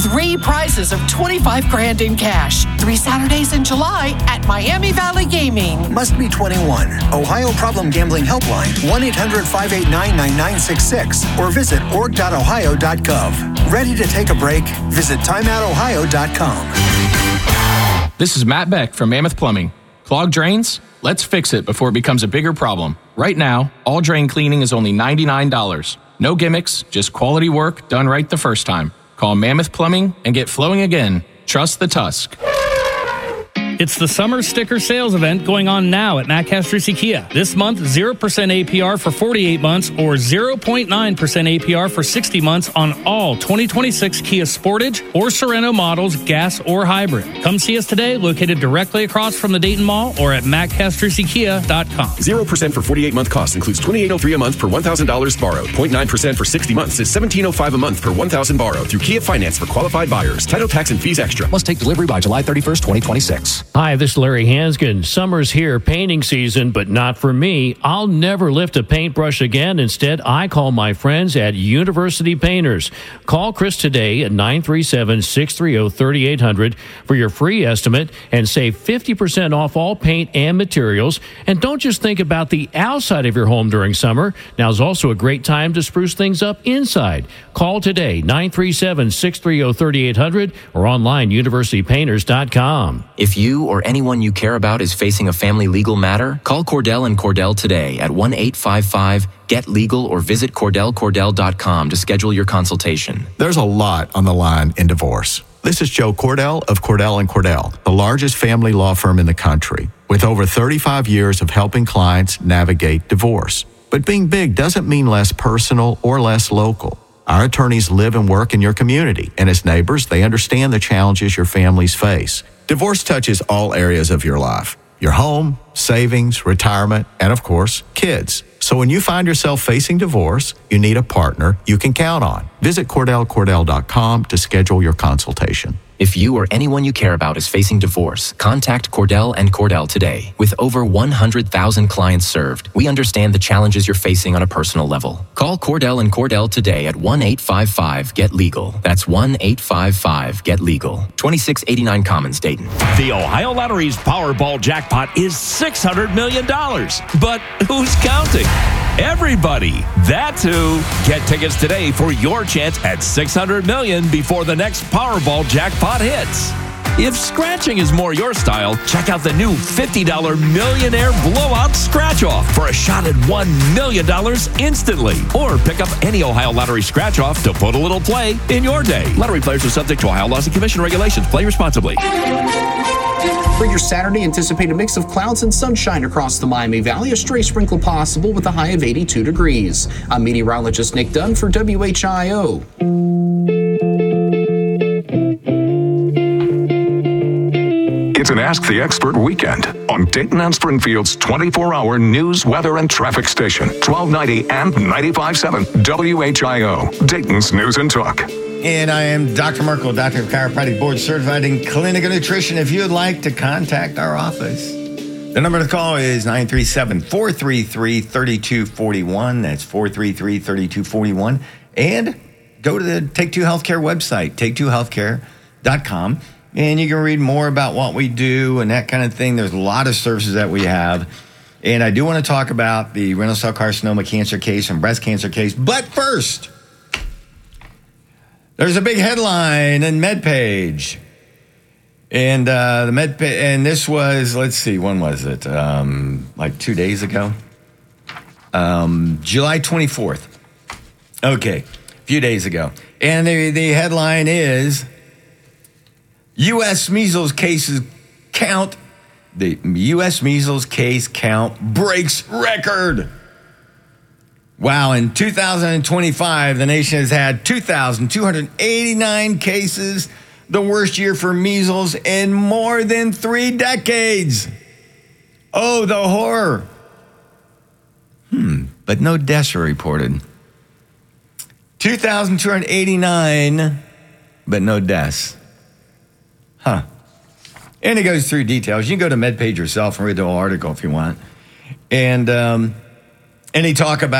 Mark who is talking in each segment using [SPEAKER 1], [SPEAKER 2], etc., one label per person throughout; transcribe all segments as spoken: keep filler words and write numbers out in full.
[SPEAKER 1] three prizes of twenty-five grand in cash. Three Saturdays in July at Miami Valley Gaming.
[SPEAKER 2] Must be twenty-one. Ohio Problem Gambling Helpline, one eight hundred five eight nine nine nine six six, or visit org dot ohio dot gov. Ready to take a break? Visit time out ohio dot com.
[SPEAKER 3] This is Matt Beck from Mammoth Plumbing. Clogged drains? Let's fix it before it becomes a bigger problem. Right now, all drain cleaning is only ninety-nine dollars. No gimmicks, just quality work done right the first time. Call Mammoth Plumbing and get flowing again. Trust the Tusk.
[SPEAKER 4] It's the summer sticker sales event going on now at Matt Castrucci Kia. This month, zero percent A P R for forty-eight months or zero point nine percent A P R for sixty months on all twenty twenty-six Kia Sportage or Sorento models, gas or hybrid. Come see us today, located directly across from the Dayton Mall or at matt castrucci kia dot com.
[SPEAKER 5] zero percent for forty-eight month cost includes twenty-eight oh three a month per one thousand dollars borrowed. zero point nine percent for sixty months is seventeen oh five a month per one thousand borrowed through Kia Finance for qualified buyers. Title, tax, and fees extra.
[SPEAKER 6] Must take delivery by July thirty-first, twenty twenty-six.
[SPEAKER 7] Hi, this is Larry Hanskin. Summer's here, painting season, but not for me. I'll never lift a paintbrush again. Instead, I call my friends at University Painters. Call Chris today at nine three seven, six three zero, three eight zero zero for your free estimate and save fifty percent off all paint and materials. And don't just think about the outside of your home during summer. Now's also a great time to spruce things up inside. Call today, nine three seven, six three zero, three eight zero zero or online university painters dot com.
[SPEAKER 8] If you or anyone you care about is facing a family legal matter, call Cordell and Cordell today at one eight five five, get legal or visit cordell cordell dot com to schedule your consultation.
[SPEAKER 9] There's a lot on the line in divorce. This is Joe Cordell of Cordell and Cordell, the largest family law firm in the country, with over thirty-five years of helping clients navigate divorce. But being big doesn't mean less personal or less local. Our attorneys live and work in your community, and as neighbors, they understand the challenges your families face. Divorce touches all areas of your life: your home, savings, retirement, and of course, kids. So when you find yourself facing divorce, you need a partner you can count on. Visit cordell cordell dot com to schedule your consultation.
[SPEAKER 8] If you or anyone you care about is facing divorce, contact Cordell and Cordell today. With over one hundred thousand clients served, we understand the challenges you're facing on a personal level. Call Cordell and Cordell today at one eight five five, get legal. That's one eight five five, get legal. twenty-six eighty-nine Commons, Dayton.
[SPEAKER 10] The Ohio Lottery's Powerball jackpot is six hundred million dollars. But who's counting? Everybody. That's who. Get tickets today for your chance at six hundred million dollars before the next Powerball jackpot hits. If scratching is more your style, check out the new fifty dollar Millionaire Blowout Scratch-Off for a shot at one million dollars instantly. Or pick up any Ohio Lottery Scratch-Off to put a little play in your day. Lottery players are subject to Ohio laws and commission regulations. Play responsibly.
[SPEAKER 11] For your Saturday, anticipate a mix of clouds and sunshine across the Miami Valley. A stray sprinkle possible with a high of eighty-two degrees. I'm meteorologist Nick Dunn for W H I O.
[SPEAKER 12] It's an Ask the Expert weekend on Dayton and Springfield's twenty-four hour news, weather, and traffic station, twelve ninety and ninety-five point seven W H I O, Dayton's News and Talk.
[SPEAKER 13] And I am Doctor Merkel, Doctor of Chiropractic, board certified in clinical nutrition. If you'd like to contact our office, the number to call is nine three seven, four three three, three two four one. That's four three three, three two four one. And go to the Take Two Healthcare website, take two healthcare dot com. And you can read more about what we do and that kind of thing. There's a lot of services that we have. And I do want to talk about the renal cell carcinoma cancer case and breast cancer case. But first, there's a big headline in MedPage. And uh, the MedPage, and this was, let's see, when was it? Um, like two days ago? Um, July twenty-fourth. Okay, a few days ago. And the, the headline is, U S measles cases count, the U S measles case count breaks record. Wow, in two thousand twenty-five, the nation has had two thousand two hundred eighty-nine cases, the worst year for measles in more than three decades. Oh, the horror. Hmm, but no deaths are reported. two thousand two hundred eighty-nine, but no deaths. Huh. And it goes through details. You can go to MedPage yourself and read the whole article if you want. And um, and they talk about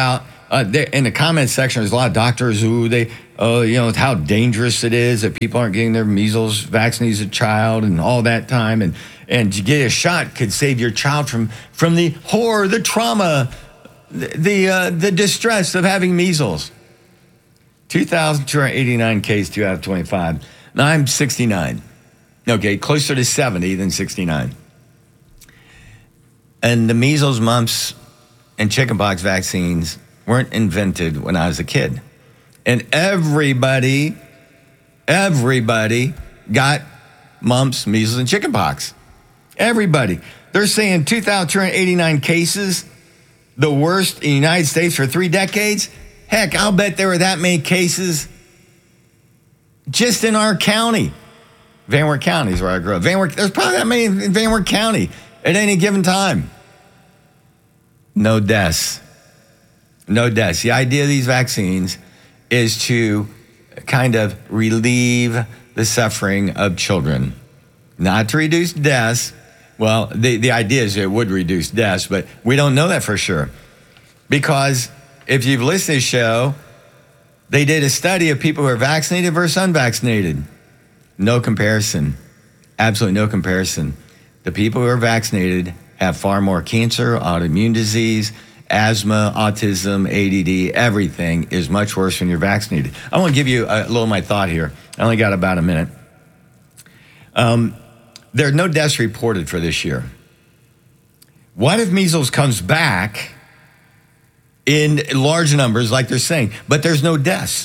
[SPEAKER 13] uh, there, in the comment section, there's a lot of doctors who they, uh, you know, how dangerous it is that people aren't getting their measles vaccinated as a child and all that time. And, and to get a shot could save your child from, from the horror, the trauma, the, the, uh, the distress of having measles. two thousand two hundred eighty-nine cases, two out of twenty-five. Now I'm sixty-nine. Okay, closer to seventy than sixty-nine. And the measles, mumps, and chickenpox vaccines weren't invented when I was a kid. And everybody, everybody got mumps, measles, and chickenpox. Everybody. They're saying two thousand two hundred eighty-nine cases, the worst in the United States for three decades. Heck, I'll bet there were that many cases just in our county. Van Wert County is where I grew up. Van Wert, there's probably that many in Van Wert County at any given time. No deaths. No deaths. The idea of these vaccines is to kind of relieve the suffering of children, not to reduce deaths. Well, the, the idea is it would reduce deaths, but we don't know that for sure. Because if you've listened to the show, they did a study of people who are vaccinated versus unvaccinated. No comparison. Absolutely no comparison. The people who are vaccinated have far more cancer, autoimmune disease, asthma, autism, A D D, everything is much worse when you're vaccinated. I want to give you a little of my thought here. I only got about a minute. Um, there are no deaths reported for this year. What if measles comes back in large numbers like they're saying, but there's no deaths?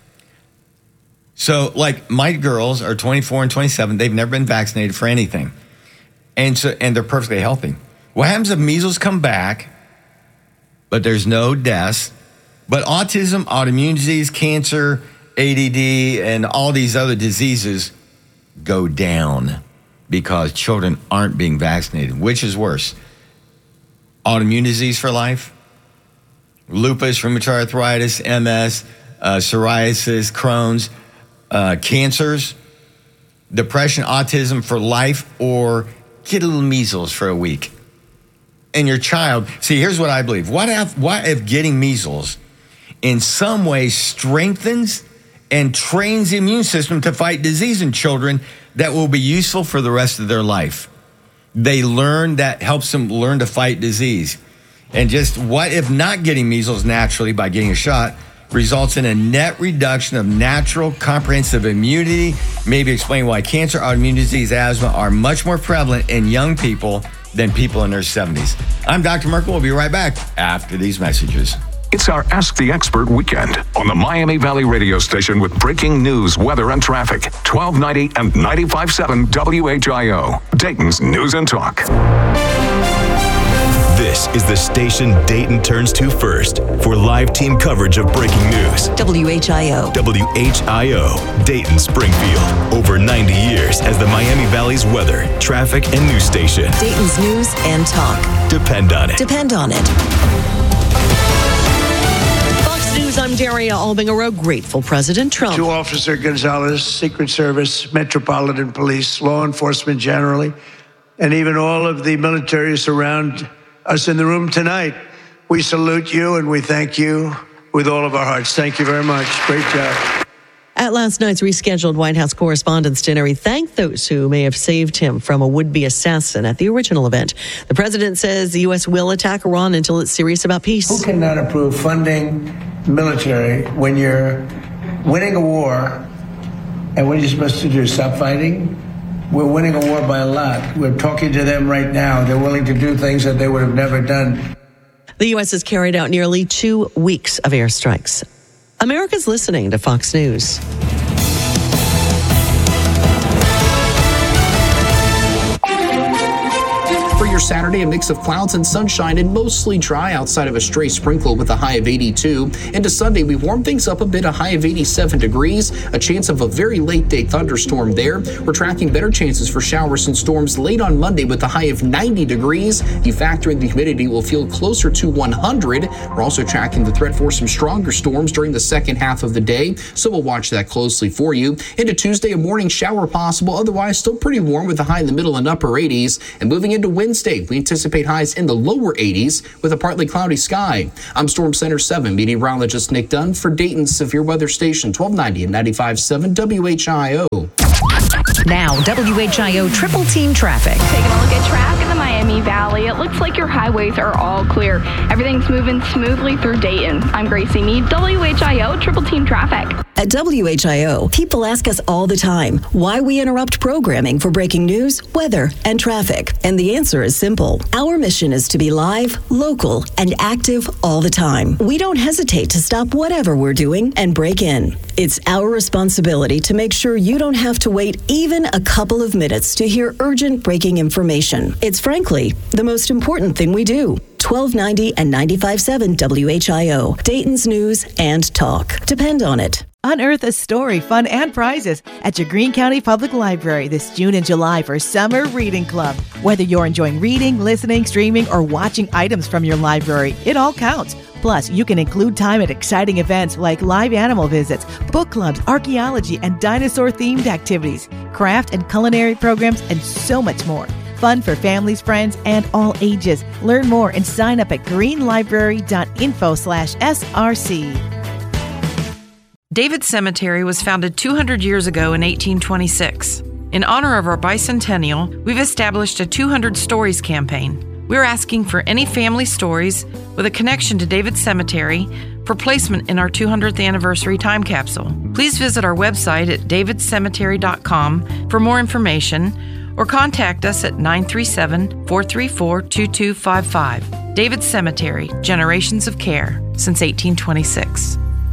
[SPEAKER 13] So, like, my girls are twenty-four and twenty-seven. They've never been vaccinated for anything. And so, and they're perfectly healthy. What happens if measles come back, but there's no deaths, but autism, autoimmune disease, cancer, A D D, and all these other diseases go down because children aren't being vaccinated? Which is worse? Autoimmune disease for life? Lupus, rheumatoid arthritis, M S, uh, psoriasis, Crohn's, Uh, cancers, depression, autism for life, or get a little measles for a week. And your child, see, here's what I believe. What if, what if getting measles in some way strengthens and trains the immune system to fight disease in children that will be useful for the rest of their life? They learn, that helps them learn to fight disease. And just what if not getting measles naturally by getting a shot results in a net reduction of natural comprehensive immunity? Maybe explain why cancer, autoimmune disease, asthma are much more prevalent in young people than people in their seventies. I'm Doctor Merkel. We'll be right back after these messages.
[SPEAKER 12] It's our Ask the Expert weekend on the Miami Valley radio station with breaking news, weather, and traffic. twelve ninety and ninety-five point seven W H I O, Dayton's News and Talk.
[SPEAKER 14] This is the station Dayton turns to first for live team coverage of breaking news.
[SPEAKER 15] W H I O.
[SPEAKER 14] W H I O, Dayton Springfield. Over ninety years as the Miami Valley's weather, traffic, and news station.
[SPEAKER 15] Dayton's News and Talk.
[SPEAKER 14] Depend on it.
[SPEAKER 15] Depend on it. Fox News, I'm Daria Albingero. Grateful President Trump.
[SPEAKER 16] To Officer Gonzalez, Secret Service, Metropolitan Police, law enforcement generally, and even all of the military surround us in the room tonight. We salute you and we thank you with all of our hearts. Thank you very much. Great job.
[SPEAKER 15] At last night's rescheduled White House Correspondents' Dinner, he thanked those who may have saved him from a would-be assassin at the original event. The president says the U S will attack Iran until it's serious about peace.
[SPEAKER 16] Who cannot approve funding military when you're winning a war, and what are you supposed to do, stop fighting? We're winning a war by a lot. We're talking to them right now. They're willing to do things that they would have never done.
[SPEAKER 15] The U S has carried out nearly two weeks of airstrikes. America's listening to Fox News.
[SPEAKER 11] For your Saturday, a mix of clouds and sunshine and mostly dry outside of a stray sprinkle with a high of eighty-two. Into Sunday, we warm things up a bit, a high of eighty-seven degrees, a chance of a very late day thunderstorm there. We're tracking better chances for showers and storms late on Monday with a high of ninety degrees. You factor in the humidity, will feel closer to one hundred. We're also tracking the threat for some stronger storms during the second half of the day, so we'll watch that closely for you. Into Tuesday, a morning shower possible, otherwise still pretty warm with a high in the middle and upper eighties. And moving into Wednesday, Thursday, we anticipate highs in the lower eighties with a partly cloudy sky. I'm Storm Center seven meteorologist Nick Dunn for Dayton's Severe Weather Station twelve ninety and ninety-five point seven W H I O.
[SPEAKER 17] Now, W H I O Triple Team Traffic.
[SPEAKER 18] Taking a look at traffic in the Miami Valley. It looks like your highways are all clear. Everything's moving smoothly through Dayton. I'm Gracie Mead, W H I O Triple Team Traffic.
[SPEAKER 19] At W H I O, people ask us all the time why we interrupt programming for breaking news, weather, and traffic. And the answer is simple. Our mission is to be live, local, and active all the time. We don't hesitate to stop whatever we're doing and break in. It's our responsibility to make sure you don't have to wait even a couple of minutes to hear urgent breaking information. It's frankly the most important thing we do. twelve ninety and ninety-five point seven W H I O, Dayton's News and Talk. Depend on it.
[SPEAKER 20] Unearth a story, fun, and prizes at your Greene County Public Library this June and July for Summer Reading Club. Whether you're enjoying reading, listening, streaming, or watching items from your library, it all counts. Plus, you can include time at exciting events like live animal visits, book clubs, archaeology, and dinosaur-themed activities, craft and culinary programs, and so much more. Fun for families, friends, and all ages. Learn more and sign up at greenlibrary.info slash SRC.
[SPEAKER 21] David Cemetery was founded two hundred years ago in eighteen twenty-six. In honor of our bicentennial, we've established a two hundred Stories campaign. We're asking for any family stories with a connection to David Cemetery for placement in our two hundredth anniversary time capsule. Please visit our website at david cemetery dot com for more information or contact us at nine three seven, four three four, two two five five. David Cemetery, Generations of Care, since eighteen twenty-six.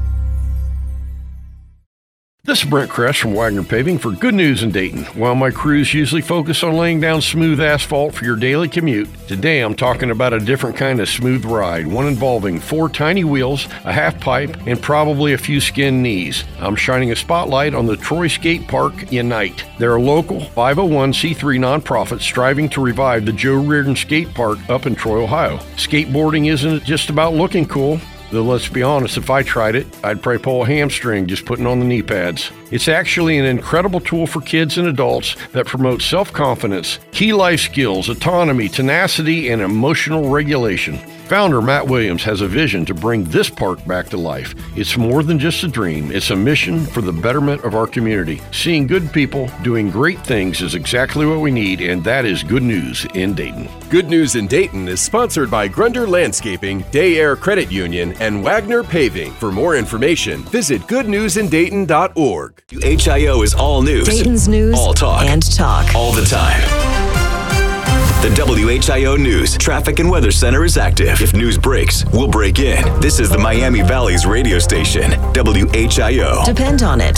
[SPEAKER 22] This is Brent Kress from Wagner Paving for Good News in Dayton. While my crews usually focus on laying down smooth asphalt for your daily commute, today I'm talking about a different kind of smooth ride, one involving four tiny wheels, a half pipe, and probably a few skinned knees. I'm shining a spotlight on the Troy Skate Park Unite. They're a local five oh one c three nonprofit striving to revive the Joe Reardon Skate Park up in Troy, Ohio. Skateboarding isn't just about looking cool. Though let's be honest, if I tried it, I'd probably pull a hamstring just putting on the knee pads. It's actually an incredible tool for kids and adults that promotes self-confidence, key life skills, autonomy, tenacity, and emotional regulation. Founder Matt Williams has a vision to bring this park back to life. It's more than just a dream. It's a mission for the betterment of our community. Seeing good people doing great things is exactly what we need, and that is Good News in Dayton.
[SPEAKER 5] Good News in Dayton is sponsored by Grunder Landscaping, Day Air Credit Union, and Wagner Paving. For more information, visit good news in dayton dot org.
[SPEAKER 14] W H I O is all news.
[SPEAKER 19] Dayton's News
[SPEAKER 14] all talk.
[SPEAKER 19] and Talk.
[SPEAKER 14] All the time. The W H I O News Traffic and Weather Center is active. If news breaks, we'll break in. This is the Miami Valley's radio station, W H I O.
[SPEAKER 19] Depend on it.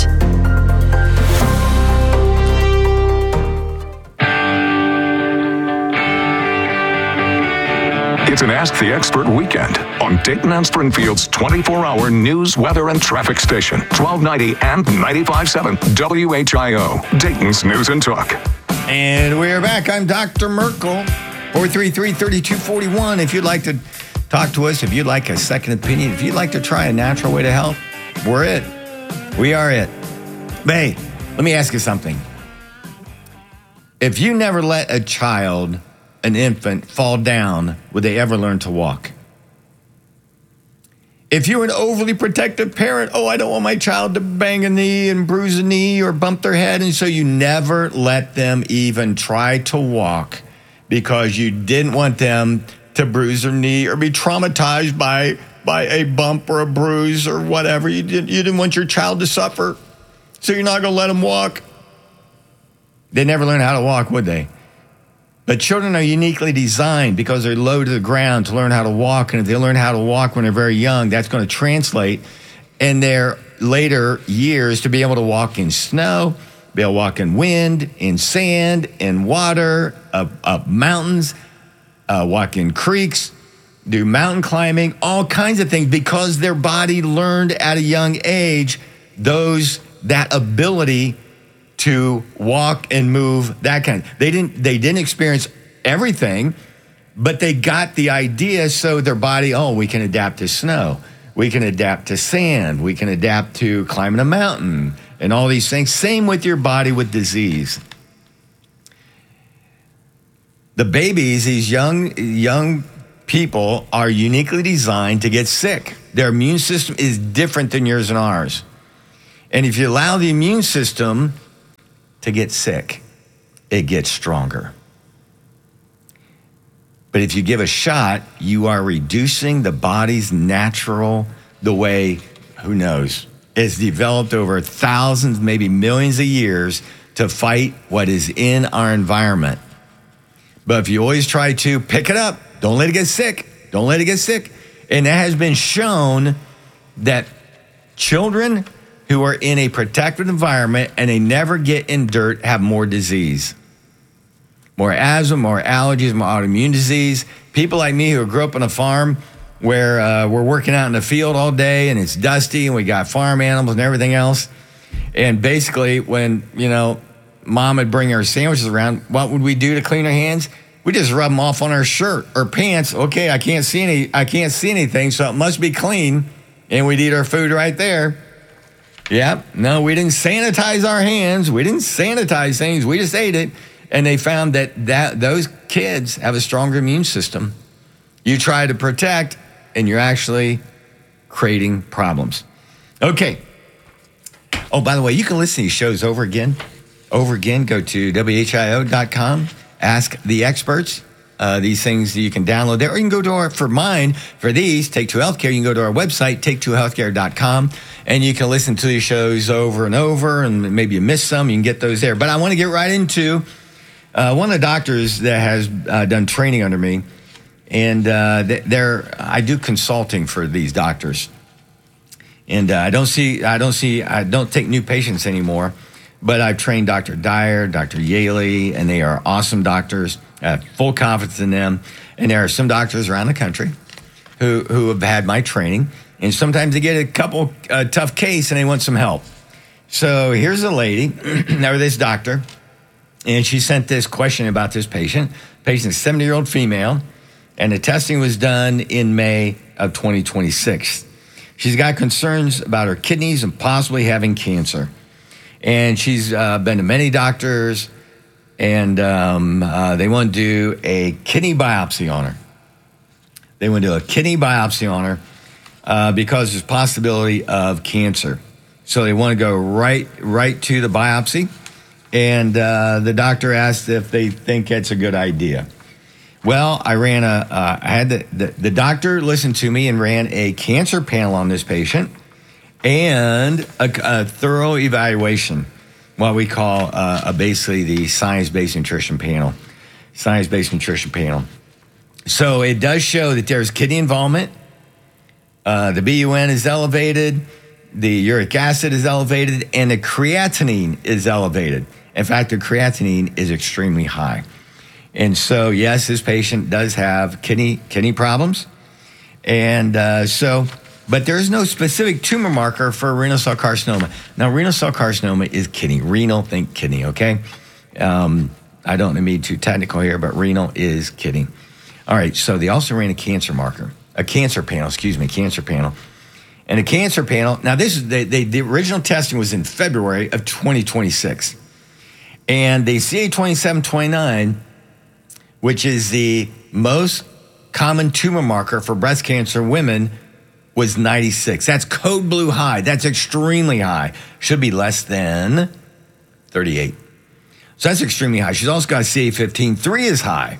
[SPEAKER 12] It's an Ask the Expert weekend on Dayton and Springfield's twenty-four hour news, weather, and traffic station, twelve ninety and ninety-five point seven W H I O, Dayton's News and Talk.
[SPEAKER 13] And we're back. I'm Doctor Merkel, four three three, three two four one. If you'd like to talk to us, if you'd like a second opinion, if you'd like to try a natural way to help, we're it. We are it. But hey, let me ask you something. If you never let a child, an infant, fall down, would they ever learn to walk? If you're an overly protective parent, oh, I don't want my child to bang a knee and bruise a knee or bump their head, and so you never let them even try to walk because you didn't want them to bruise their knee or be traumatized by, by a bump or a bruise or whatever. You didn't, you didn't want your child to suffer, so you're not going to let them walk. They never learn how to walk, would they? But children are uniquely designed because they're low to the ground to learn how to walk. And if they learn how to walk when they're very young, that's going to translate in their later years to be able to walk in snow, be able to walk in wind, in sand, in water, up, up mountains, uh, walk in creeks, do mountain climbing, all kinds of things because their body learned at a young age those that ability to walk and move, that kind. They didn't they didn't experience everything, but they got the idea, so their body, oh, we can adapt to snow. We can adapt to sand. We can adapt to climbing a mountain and all these things. Same with your body with disease. The babies, these young young people, are uniquely designed to get sick. Their immune system is different than yours and ours. And if you allow the immune system to get sick, it gets stronger. But if you give a shot, you are reducing the body's natural, the way, who knows, it's developed over thousands, maybe millions of years to fight what is in our environment. But if you always try to pick it up, don't let it get sick, don't let it get sick. And it has been shown that children who are in a protected environment and they never get in dirt have more disease. More asthma, more allergies, more autoimmune disease. People like me who grew up on a farm where uh, we're working out in the field all day and it's dusty and we got farm animals and everything else. And basically when, you know, mom would bring our sandwiches around, what would we do to clean our hands? We just rub them off on our shirt or pants. Okay, I can't see any, I can't see anything, so it must be clean. And we'd eat our food right there. Yep, no, we didn't sanitize our hands. We didn't sanitize things. We just ate it. And they found that, that those kids have a stronger immune system. You try to protect, and you're actually creating problems. Okay. Oh, by the way, you can listen to these shows over again. Over again, go to W H I O dot com. Ask the experts. Uh, these things you can download there. Or you can go to our, for mine, for these, Take Two Healthcare, you can go to our website, take two healthcare dot com. And you can listen to these shows over and over. And maybe you missed some, you can get those there. But I want to get right into uh, one of the doctors that has uh, done training under me. And uh, they're, I do consulting for these doctors. And uh, I don't see, I don't see, I don't take new patients anymore. But I've trained Doctor Dyer, Doctor Yaley, and they are awesome doctors. I have full confidence in them. And there are some doctors around the country who, who have had my training. And sometimes they get a couple uh, tough case and they want some help. So here's a lady, or this doctor, and she sent this question about this patient. Patient's a seventy-year-old female, and the testing was done in May of twenty twenty-six. She's got concerns about her kidneys and possibly having cancer. And she's uh, been to many doctors, and um, uh, they want to do a kidney biopsy on her. They want to do a kidney biopsy on her uh, because there's possibility of cancer. So they want to go right, right to the biopsy. And uh, the doctor asked if they think it's a good idea. Well, I ran a, uh, I had the, the, the doctor listened to me and ran a cancer panel on this patient. And a, a thorough evaluation, what we call uh, a basically the science-based nutrition panel. Science-based nutrition panel. So it does show that there's kidney involvement. Uh, the B U N is elevated. The uric acid is elevated. And the creatinine is elevated. In fact, the creatinine is extremely high. And so, yes, this patient does have kidney, kidney problems. And uh, so... But there's no specific tumor marker for renal cell carcinoma. Now, renal cell carcinoma is kidney. Renal, think kidney, okay? Um, I don't want to be too technical here, but renal is kidney. All right, so they also ran a cancer marker, a cancer panel, excuse me, cancer panel. And a cancer panel, now this is, they, they, the original testing was in February of twenty twenty-six. And the C A twenty-seven twenty-nine, which is the most common tumor marker for breast cancer in women, was ninety-six. That's code blue high. That's extremely high. Should be less than thirty-eight. So that's extremely high. She's also got a C A fifteen. Three is high.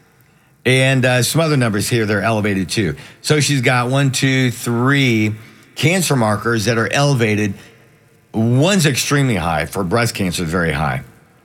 [SPEAKER 13] And uh, some other numbers here, they're elevated too. So she's got one, two, three cancer markers that are elevated. One's extremely high. For breast cancer, very high.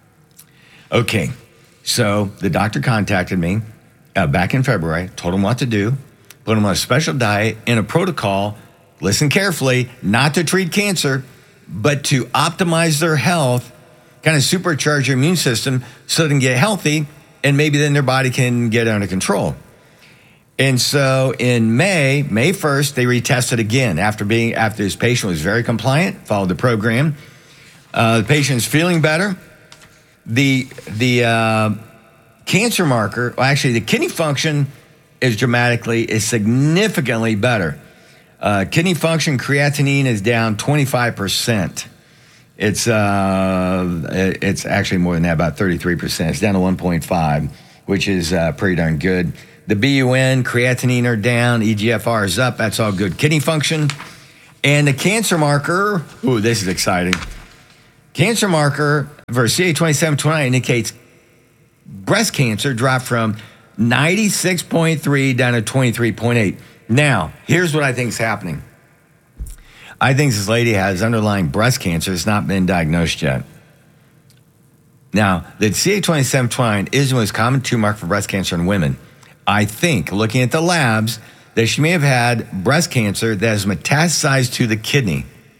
[SPEAKER 13] Okay, so the doctor contacted me uh, back in February, told him what to do. Put them on a special diet and a protocol, listen carefully, not to treat cancer, but to optimize their health, kind of supercharge your immune system so they can get healthy, and maybe then their body can get under control. And so in May, May first, they retested again after being after this patient was very compliant, followed the program. Uh, the patient's feeling better. The, the uh, cancer marker, well, actually the kidney function is dramatically, is significantly better. Uh, kidney function, creatinine is down twenty-five percent. It's uh, it's actually more than that, about thirty-three percent. It's down to one point five. which is uh, pretty darn good. The B U N, creatinine are down, E G F R is up. That's all good. Kidney function. And the cancer marker, ooh, this is exciting. Cancer marker for C A twenty-seven twenty-nine indicates breast cancer dropped from ninety-six point three down to twenty-three point eight. Now, here's what I think is happening. I think this lady has underlying breast cancer. It's not been diagnosed yet. Now, the C A twenty-seven twenty-nine is the most common tumor marker for breast cancer in women. I think, looking at the labs, that she may have had breast cancer that has metastasized to the kidney.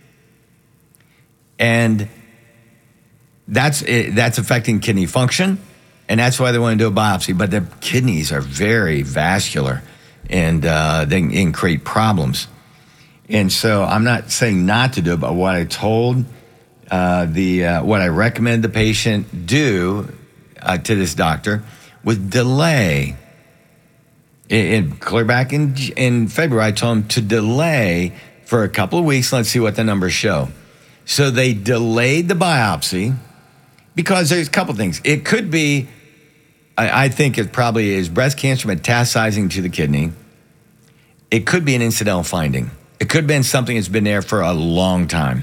[SPEAKER 13] And that's that's affecting kidney function, and that's why they want to do a biopsy. But the kidneys are very vascular, and uh, they can create problems. And so I'm not saying not to do it, but what I told uh, the uh, what I recommend the patient do uh, to this doctor was delay. In, clear back in in February, I told him to delay for a couple of weeks. Let's see what the numbers show. So they delayed the biopsy because there's a couple of things. It could be, I, I think it probably is breast cancer metastasizing to the kidney. It could be an incidental finding. It could have been something that's been there for a long time.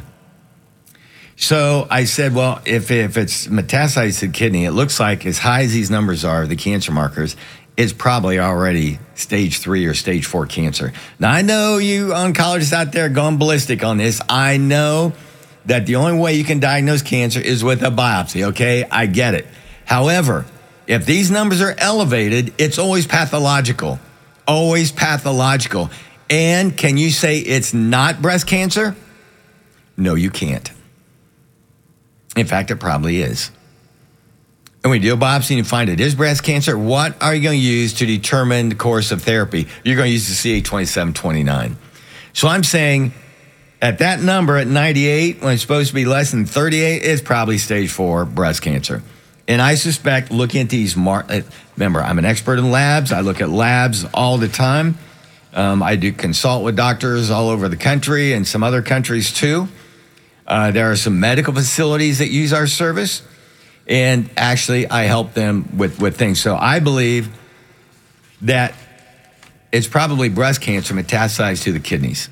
[SPEAKER 13] So I said, well, if if it's metastasized to the kidney, it looks like as high as these numbers are, the cancer markers, it's probably already stage three or stage four cancer. Now, I know you oncologists out there going ballistic on this. I know that the only way you can diagnose cancer is with a biopsy, okay? I get it. However, if these numbers are elevated, it's always pathological. Always pathological. And can you say it's not breast cancer? No, you can't. In fact, it probably is. And when you do a biopsy and you find it is breast cancer, what are you going to use to determine the course of therapy? You're going to use the C A twenty-seven twenty-nine. So I'm saying at that number at ninety-eight, when it's supposed to be less than thirty-eight, it's probably stage four breast cancer. And I suspect looking at these, mar- remember, I'm an expert in labs. I look at labs all the time. Um, I do consult with doctors all over the country and some other countries too. Uh, there are some medical facilities that use our service. And actually, I help them with, with things. So I believe that it's probably breast cancer metastasized to the kidneys.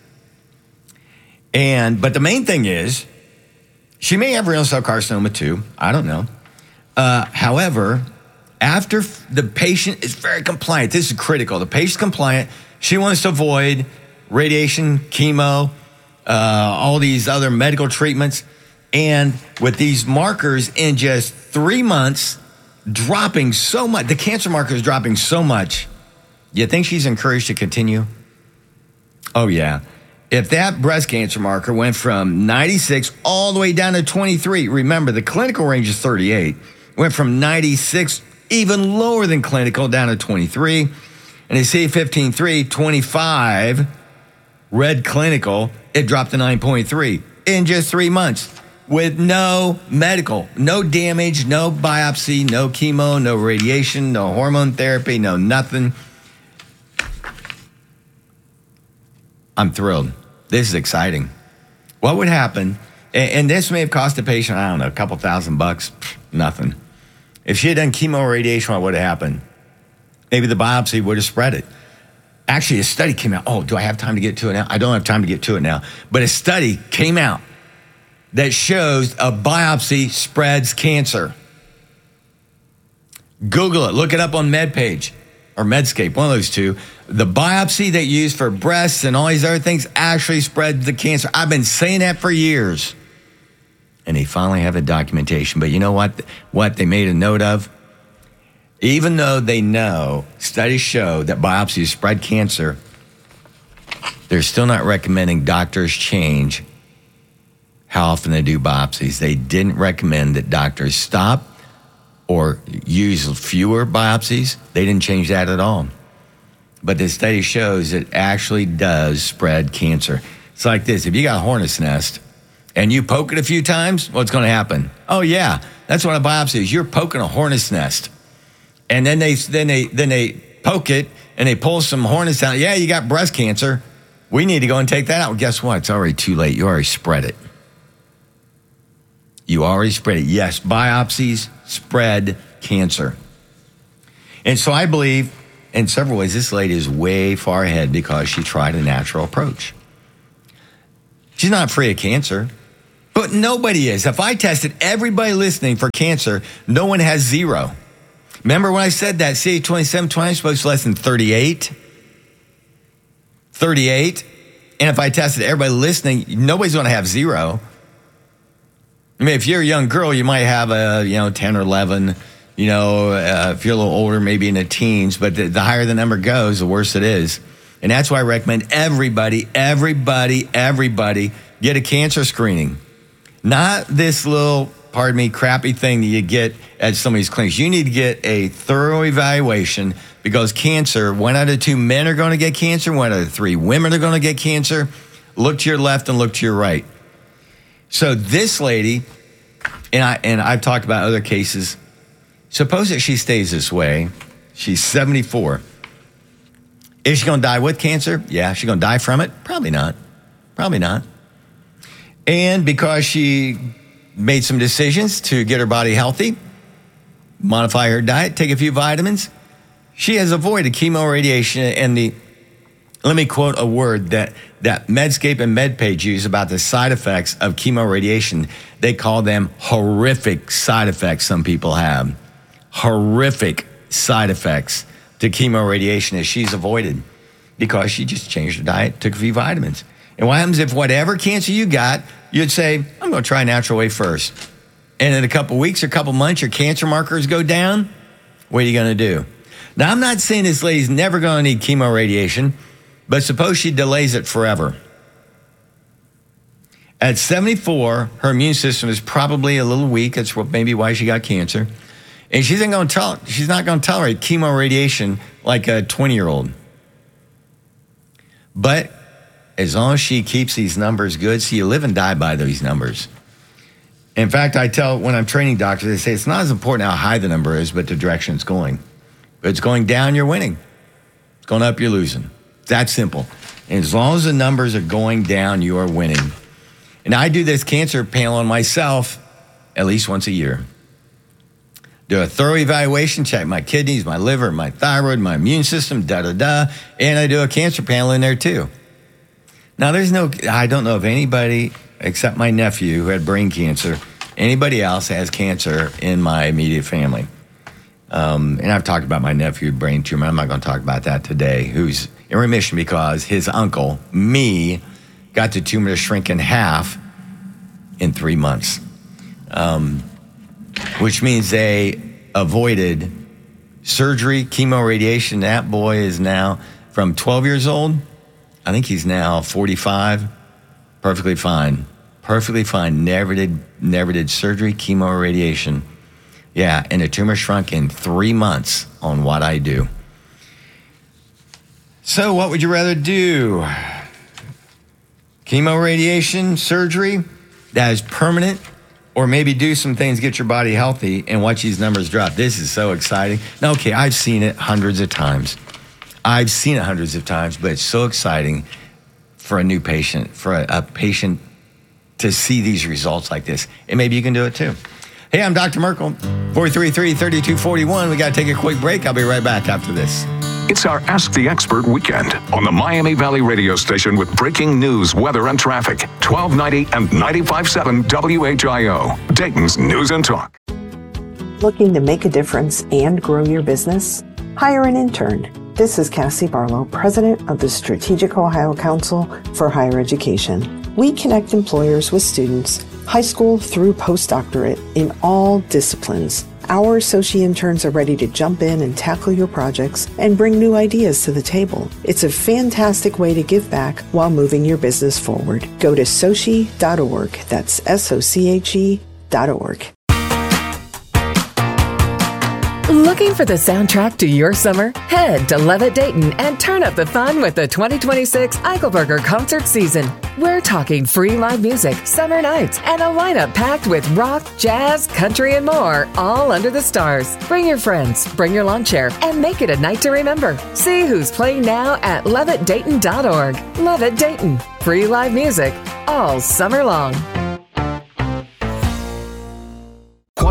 [SPEAKER 13] And but the main thing is, she may have renal cell carcinoma too. I don't know. Uh, however, after the patient is very compliant, this is critical. The patient's compliant. She wants to avoid radiation, chemo, uh, all these other medical treatments. And with these markers in just three months dropping so much, the cancer marker is dropping so much, you think she's encouraged to continue? Oh, yeah. If that breast cancer marker went from ninety-six all the way down to twenty-three, remember the clinical range is thirty-eight, went from ninety-six, even lower than clinical, down to twenty-three. And they say fifteen three, twenty-five, red clinical, it dropped to nine point three in just three months. With no medical, no damage, no biopsy, no chemo, no radiation, no hormone therapy, no nothing. I'm thrilled. This is exciting. What would happen, and this may have cost the patient, I don't know, a couple thousand bucks, nothing. If she had done chemo or radiation, what would have happened? Maybe the biopsy would have spread it. Actually, a study came out. Oh, do I have time to get to it now? I don't have time to get to it now. But a study came out that shows a biopsy spreads cancer. Google it. Look it up on MedPage or Medscape, one of those two. The biopsy they use for breasts and all these other things actually spreads the cancer. I've been saying that for years. And they finally have the documentation. But you know what? What they made a note of? Even though they know, studies show that biopsies spread cancer, they're still not recommending doctors change how often they do biopsies. They didn't recommend that doctors stop or use fewer biopsies. They didn't change that at all. But the study shows it actually does spread cancer. It's like this. If you got a hornet's nest and you poke it a few times, what's going to happen? Oh, yeah. That's what a biopsy is. You're poking a hornet's nest. And then they then they, then they poke it and they pull some hornets out. Yeah, you got breast cancer. We need to go and take that out. Well, guess what? It's already too late. You already spread it. You already spread it. Yes, biopsies spread cancer. And so I believe in several ways this lady is way far ahead because she tried a natural approach. She's not free of cancer, but nobody is. If I tested everybody listening for cancer, no one has zero. Remember when I said that C A twenty-seven twenty is supposed to less than thirty-eight? thirty-eight? And if I tested everybody listening, nobody's going to have zero. I mean, if you're a young girl, you might have a, you know, ten or eleven. You know, uh, if you're a little older, maybe in the teens. But the, the higher the number goes, the worse it is. And that's why I recommend everybody, everybody, everybody get a cancer screening. Not this little, pardon me, crappy thing that you get at some of these clinics. You need to get a thorough evaluation because cancer, one out of two men are going to get cancer, one out of three women are going to get cancer. Look to your left and look to your right. So this lady, and, I, and I've talked about other cases, suppose that she stays this way. She's seventy-four. Is she going to die with cancer? Yeah. Is she going to die from it? Probably not. Probably not. And because she made some decisions to get her body healthy, modify her diet, take a few vitamins, she has avoided chemoradiation and the, let me quote a word that, that Medscape and MedPage use about the side effects of chemoradiation. They call them horrific side effects some people have. Horrific side effects to chemoradiation as she's avoided because she just changed her diet, took a few vitamins. And what happens if whatever cancer you got, you'd say, I'm going to try a natural way first. And in a couple weeks or a couple months, your cancer markers go down. What are you going to do? Now, I'm not saying this lady's never going to need chemoradiation, but suppose she delays it forever. At seventy-four, her immune system is probably a little weak. That's maybe why she got cancer. And she's not going to tol- she's not going to tolerate chemoradiation like a twenty-year-old. But as long as she keeps these numbers good, see, you live and die by these numbers. In fact, I tell when I'm training doctors, they say it's not as important how high the number is, but the direction it's going. If it's going down, you're winning. It's going up, you're losing. It's that simple. And as long as the numbers are going down, you are winning. And I do this cancer panel on myself at least once a year. Do a thorough evaluation, check my kidneys, my liver, my thyroid, my immune system, da-da-da. And I do a cancer panel in there too. Now, there's no, I don't know of anybody except my nephew who had brain cancer, anybody else has cancer in my immediate family. Um, and I've talked about my nephew, brain tumor. I'm not going to talk about that today, who's in remission because his uncle, me, got the tumor to shrink in half in three months, um, which means they avoided surgery, chemoradiation. That boy is now from twelve years old. I think he's now forty-five, perfectly fine, perfectly fine. Never did, never did surgery, chemo, or radiation. Yeah, and the tumor shrunk in three months on what I do. So what would you rather do? Chemo, radiation, surgery that is permanent, or maybe do some things, get your body healthy, and watch these numbers drop. This is so exciting. Now, okay, I've seen it hundreds of times. I've seen it hundreds of times, but it's so exciting for a new patient, for a, a patient to see these results like this. And maybe you can do it too. Hey, I'm Doctor Merkel, four three three, three two four one. We got to take a quick break. I'll be right back after this.
[SPEAKER 12] It's our Ask the Expert weekend on the Miami Valley radio station with breaking news, weather, and traffic. twelve ninety and ninety-five point seven W H I O, Dayton's News and Talk.
[SPEAKER 1] Looking to make a difference and grow your business? Hire an intern. This is Cassie Barlow, president of the Strategic Ohio Council for Higher Education. We connect employers with students, high school through postdoctorate, in all disciplines. Our associate interns are ready to jump in and tackle your projects and bring new ideas to the table. It's a fantastic way to give back while moving your business forward. Go to sochi dot org. That's S O C H E dot org.
[SPEAKER 2] Looking for the soundtrack to your summer? Head to Levitt Dayton and turn up the fun with the twenty twenty-six Eichelberger concert season. We're talking free live music, summer nights, and a lineup packed with rock, jazz, country, and more, all under the stars. Bring your friends, bring your lawn chair, and make it a night to remember. See who's playing now at levitt dayton dot org. Levitt Dayton. Free live music all summer long.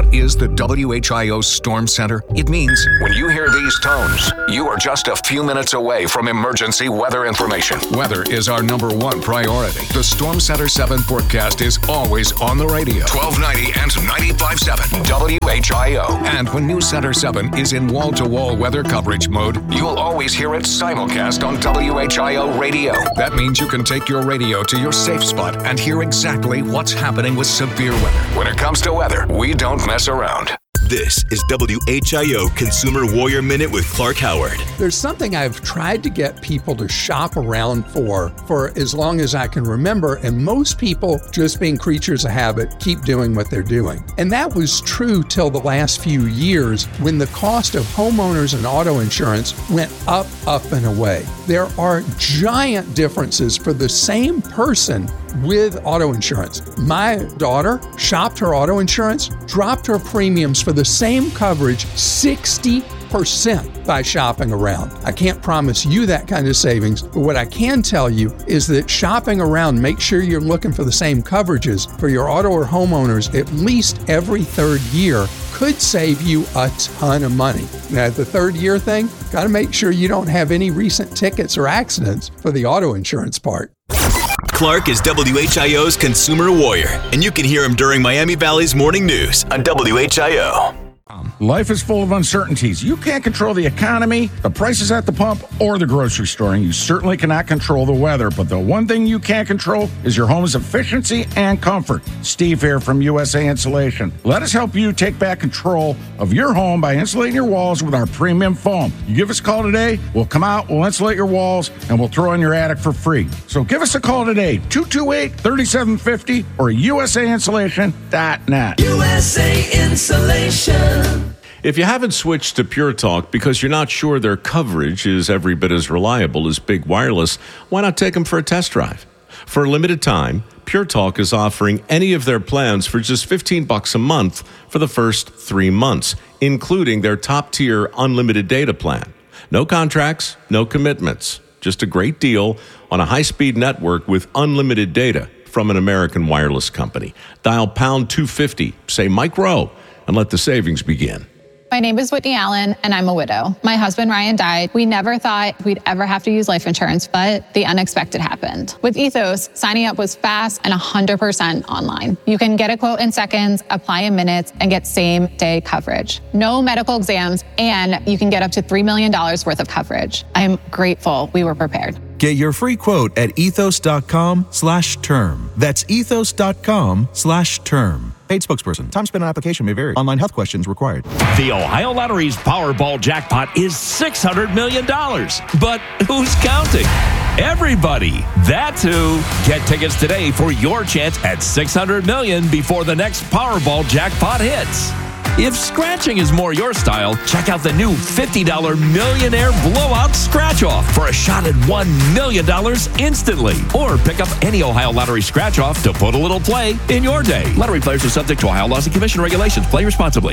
[SPEAKER 12] is the W H I O Storm Center, it means when you hear these tones, you are just a few minutes away from emergency weather information. Weather is our number one priority. The Storm Center seven forecast is always on the radio. twelve ninety and ninety-five point seven W H I O. And when News Center seven is in wall-to-wall weather coverage mode, you'll always hear it simulcast on W H I O radio. That means you can take your radio to your safe spot and hear exactly what's happening with severe weather. When it comes to weather, we don't mess around.
[SPEAKER 3] This is W H I O Consumer Warrior Minute with Clark Howard.
[SPEAKER 4] There's something I've tried to get people to shop around for for as long as I can remember, and most people, just being creatures of habit, keep doing what they're doing. And that was true till the last few years when the cost of homeowners and auto insurance went up, up, and away. There are giant differences for the same person with auto insurance. My daughter shopped her auto insurance, dropped her premiums for the same coverage sixty percent by shopping around. I can't promise you that kind of savings, but what I can tell you is that shopping around, make sure you're looking for the same coverages for your auto or homeowners at least every third year could save you a ton of money. Now, the third year thing, got to make sure you don't have any recent tickets or accidents for the auto insurance part.
[SPEAKER 3] Clark is W H I O's Consumer Warrior, and you can hear him during Miami Valley's Morning News on W H I O.
[SPEAKER 23] Life is full of uncertainties. You can't control the economy, the prices at the pump, or the grocery store, and you certainly cannot control the weather. But the one thing you can control is your home's efficiency and comfort. Steve here from U S A Insulation. Let us help you take back control of your home by insulating your walls with our premium foam. You give us a call today, we'll come out, we'll insulate your walls, and we'll throw in your attic for free. So give us a call today, two two eight, three seven five zero or U S A insulation dot net.
[SPEAKER 24] U S A Insulation.
[SPEAKER 25] If you haven't switched to Pure Talk because you're not sure their coverage is every bit as reliable as Big Wireless, why not take them for a test drive? For a limited time, Pure Talk is offering any of their plans for just fifteen bucks a month for the first three months, including their top-tier unlimited data plan. No contracts, no commitments, just a great deal on a high-speed network with unlimited data from an American wireless company. Dial pound two fifty, say Mike Rowe, and let the savings begin.
[SPEAKER 26] My name is Whitney Allen, and I'm a widow. My husband, Ryan, died. We never thought we'd ever have to use life insurance, but the unexpected happened. With Ethos, signing up was fast and one hundred percent online. You can get a quote in seconds, apply in minutes, and get same-day coverage. No medical exams, and you can get up to three million dollars worth of coverage. I'm grateful we were prepared.
[SPEAKER 27] Get your free quote at ethos.com slash term. That's ethos.com slash term. Paid spokesperson. Time spent on application may vary. Online health questions required.
[SPEAKER 10] The Ohio Lottery's Powerball jackpot is six hundred million dollars. But who's counting? Everybody. That's who. Get tickets today for your chance at six hundred million dollars before the next Powerball jackpot hits. If scratching is more your style, check out the new fifty dollars Millionaire Blowout Scratch-Off for a shot at one million dollars instantly. Or pick up any Ohio Lottery Scratch-Off to put a little play in your day. Lottery players are subject to Ohio laws and commission regulations. Play responsibly.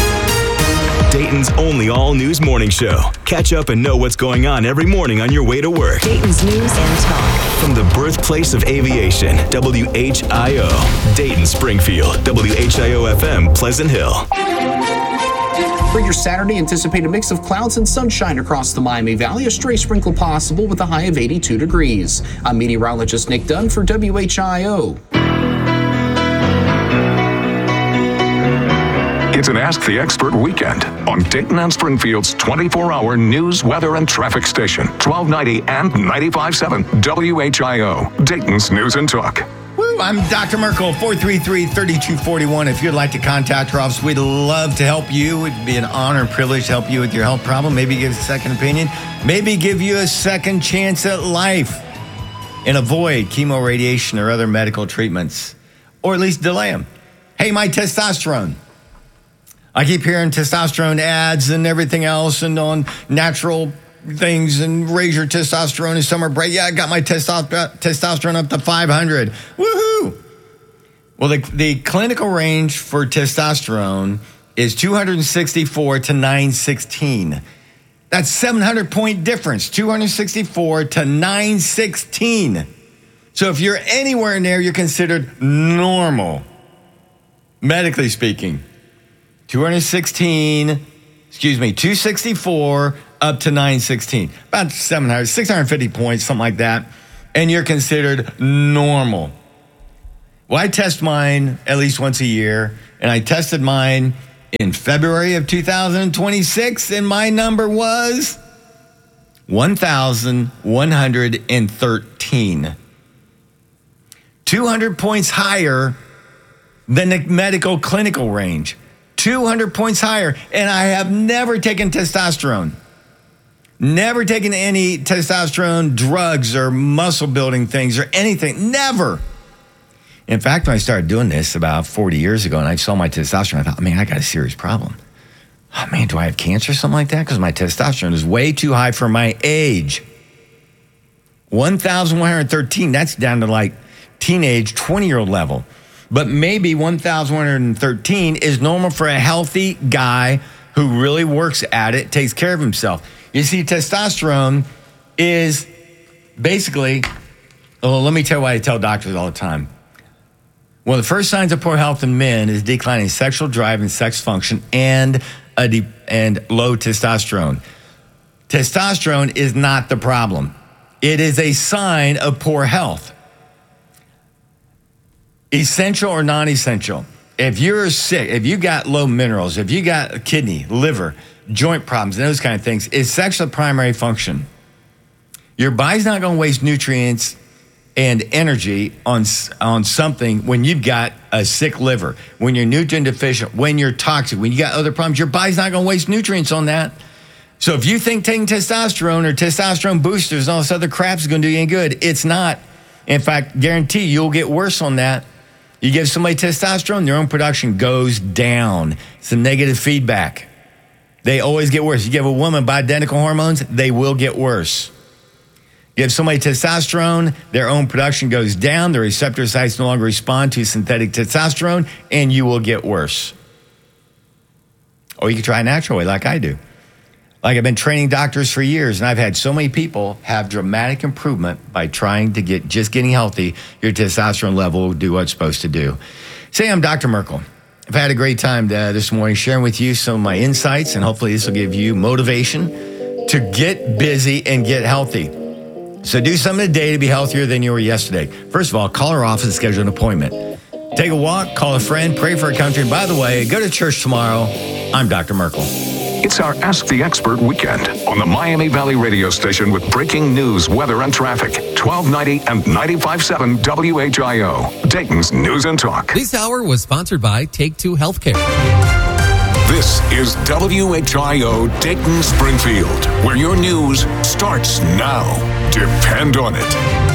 [SPEAKER 3] Dayton's only all-news morning show. Catch up and know what's going on every morning on your way to work.
[SPEAKER 19] Dayton's News and Talk.
[SPEAKER 3] From the birthplace of aviation, W H I O. Dayton, Springfield, W H I O F M, Pleasant Hill.
[SPEAKER 11] For your Saturday, anticipate a mix of clouds and sunshine across the Miami Valley. A stray sprinkle possible with a high of eighty-two degrees. I'm meteorologist Nick Dunn for W H I O.
[SPEAKER 12] It's an Ask the Expert weekend on Dayton and Springfield's twenty-four hour news, weather, and traffic station. twelve ninety and ninety-five point seven W H I O. Dayton's News and Talk.
[SPEAKER 13] Woo, I'm Doctor Merkel, four three three, three two four one. If you'd like to contact our office, we'd love to help you. It'd be an honor and privilege to help you with your health problem. Maybe give a second opinion. Maybe give you a second chance at life and avoid chemo, radiation, or other medical treatments. Or at least delay them. Hey, my testosterone. I keep hearing testosterone ads and everything else and on natural things and raise your testosterone in summer break. Yeah, I got my testo- testosterone up to five hundred. Woohoo! Well, the, the clinical range for testosterone is two sixty-four to nine sixteen. That's seven hundred point difference, two sixty-four to nine sixteen. So if you're anywhere in there, you're considered normal, medically speaking. two sixteen, excuse me, two sixty-four up to nine sixteen. About seven hundred, six hundred fifty points, something like that. And you're considered normal. Well, I test mine at least once a year, and I tested mine in February of two thousand twenty-six, and my number was one thousand one hundred thirteen. two hundred points higher than the medical clinical range. two hundred points higher. And I have never taken testosterone. Never taken any testosterone drugs or muscle building things or anything. Never. In fact, when I started doing this about forty years ago and I saw my testosterone, I thought, man, I got a serious problem. Oh, man, do I have cancer or something like that? Because my testosterone is way too high for my age. one thousand one hundred thirteen, that's down to like teenage twenty-year-old level. But maybe one thousand one hundred thirteen is normal for a healthy guy who really works at it, takes care of himself. You see, testosterone is basically, oh, let me tell you what I tell doctors all the time. One of the first signs of poor health in men is declining sexual drive and sex function and a de- and low testosterone. Testosterone is not the problem. It is a sign of poor health. Essential or non-essential. If you're sick, if you got low minerals, if you got kidney, liver, joint problems, and those kind of things, is sex the primary function? Your body's not going to waste nutrients and energy on, on something when you've got a sick liver, when you're nutrient deficient, when you're toxic, when you got other problems. Your body's not going to waste nutrients on that. So if you think taking testosterone or testosterone boosters and all this other crap is going to do you any good, it's not. In fact, guarantee you'll get worse on that. You give somebody testosterone, their own production goes down. It's a negative feedback. They always get worse. You give a woman bioidentical hormones, they will get worse. Give somebody testosterone, their own production goes down, the receptor sites no longer respond to synthetic testosterone, and you will get worse. Or you can try a natural way like I do. Like I've been training doctors for years, and I've had so many people have dramatic improvement by trying to get, just getting healthy, your testosterone level will do what it's supposed to do. Say I'm Doctor Merkel. I've had a great time uh, this morning sharing with you some of my insights, and hopefully this will give you motivation to get busy and get healthy. So do something today to be healthier than you were yesterday. First of all, call our office and schedule an appointment. Take a walk, call a friend, pray for our country. And by the way, go to church tomorrow. I'm Doctor Merkel.
[SPEAKER 12] It's our Ask the Expert weekend on the Miami Valley radio station with breaking news, weather, and traffic. twelve ninety and ninety-five point seven W H I O, Dayton's News and Talk.
[SPEAKER 6] This hour was sponsored by Take Two Healthcare.
[SPEAKER 12] This is W H I O Dayton Springfield, where your news starts now. Depend on it.